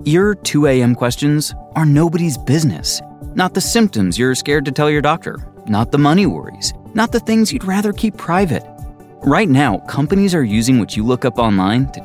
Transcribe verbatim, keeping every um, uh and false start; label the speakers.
Speaker 1: Your two a.m. questions are nobody's business. Not the symptoms you're scared to tell your doctor. Not the money worries. Not the things you'd rather keep private. Right now, companies are using what you look up online to